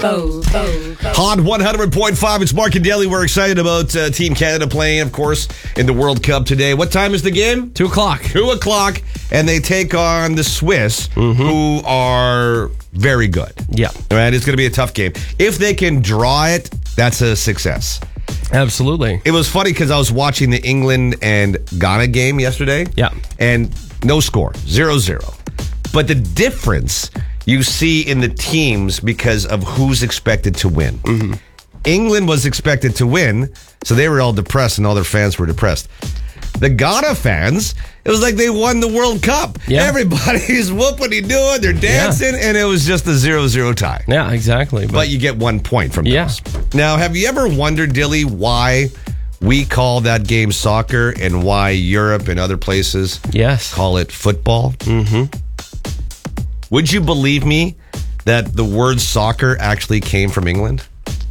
Hot 100.5. It's Mark and Daly. We're excited about Team Canada playing, of course, in the World Cup today. What time is the game? 2 o'clock. 2 o'clock. And they take on the Swiss, who are very good. Yeah. All right, it's going to be a tough game. If they can draw it, that's a success. Absolutely. It was funny because I was watching the England and Ghana game yesterday. Yeah. And no score, 0-0. But the difference you see in the teams because of who's expected to win. England was expected to win, so they were all depressed and all their fans were depressed. The Ghana fans, it was like they won the World Cup. Yeah. Everybody's whooping and doing, they're dancing, and it was just a 0-0 tie. Yeah, exactly. But you get 1 point from Yeah. this. Now, have you ever wondered, Dilly, why we call that game soccer and why Europe and other places Yes. call it football? Would you believe me that the word soccer actually came from England?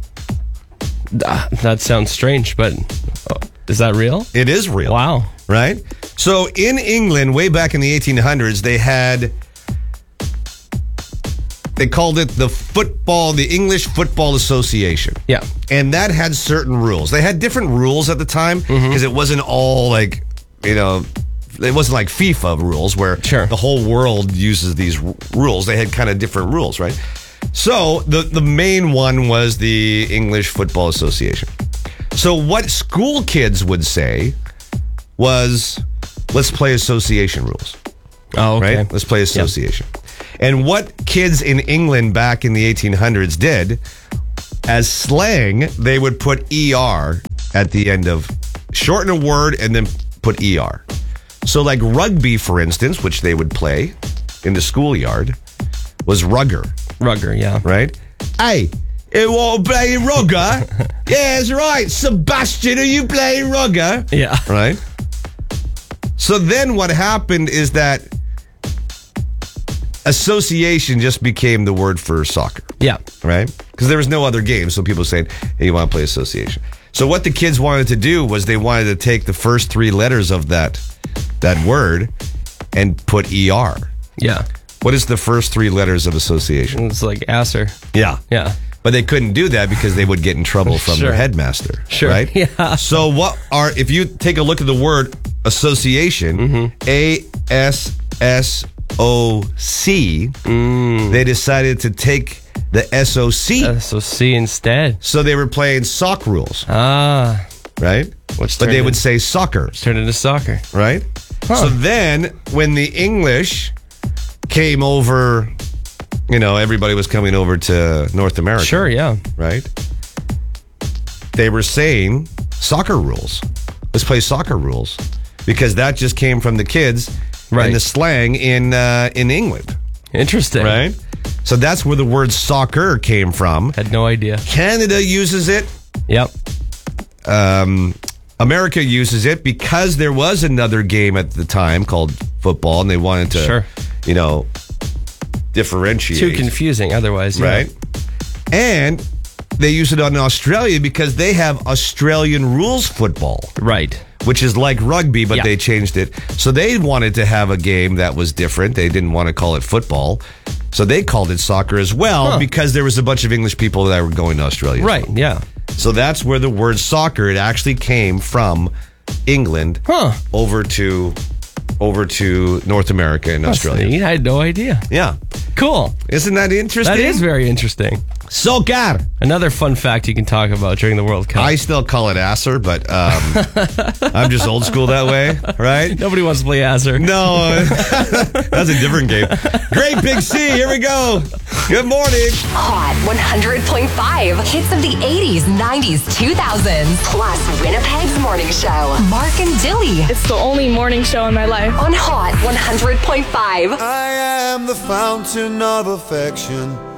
That sounds strange, but is that real? It is real. Wow. Right? So in England, way back in the 1800s, they called it the English Football Association. Yeah. And that had certain rules. They had different rules at the time because it wasn't all like, it wasn't like FIFA rules where the whole world uses these rules. They had kind of different rules, right? So the main one was the English Football Association. So what school kids would say was, let's play association rules. Oh, okay. Right? Let's play association. And what kids in England back in the 1800s did, as slang, they would put ER at the end of, shorten a word and then put ER. So like rugby, for instance, which they would play in the schoolyard, was rugger. Rugger, yeah. Right? Hey, you want to play rugger? Yeah, that's right. Sebastian, are you playing rugger? Yeah. Right? So then what happened is that association just became the word for soccer. Yeah. Right? Because there was no other game, so people saying, hey, you want to play association. So what the kids wanted to do was they wanted to take the first 3 letters of that word and put ER. Yeah. What is the first 3 letters of association? It's like Asser. Yeah. Yeah. But they couldn't do that because they would get in trouble from their headmaster. Sure. Right? Yeah. So if you take a look at the word association, ASSOC, they decided to take the SOC. SOC instead. So they were playing sock rules. Ah. Right? But they would say soccer. Turned into soccer. Right? So then when the English came over, everybody was coming over to North America. Sure, yeah. Right? They were saying soccer rules. Let's play soccer rules. Because that just came from the kids and the slang in England. Interesting. Right? So that's where the word soccer came from. Had no idea. Canada uses it. Yep. America uses it because there was another game at the time called football, and they wanted to, differentiate. Too confusing otherwise. Yeah. Right? And they use it in Australia because they have Australian rules football. Right. Which is like rugby, but they changed it. So they wanted to have a game that was different. They didn't want to call it football. So they called it soccer as well because there was a bunch of English people that were going to Australia. Right, yeah. So that's where the word soccer, it actually came from England over to North America and Australia. Neat. I had no idea. Yeah. Cool. Isn't that interesting? That is very interesting. Soccer. Another fun fact you can talk about during the World Cup. I still call it Asser, but I'm just old school that way, right? Nobody wants to play Asser. No, that's a different game. Great Big C, here we go. Good morning. Hot 100.5. Hits of the 80s, 90s, 2000s. Plus Winnipeg's morning show. Mark and Dilly. It's the only morning show in my life. On Hot 100.5. I am the fountain of affection.